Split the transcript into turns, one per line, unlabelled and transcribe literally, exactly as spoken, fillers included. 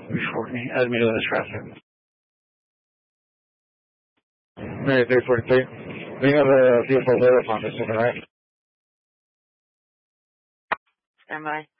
before me, add me to this traffic.
ninety-three forty-three. We have a vehicle there on this one, right?
Stand by.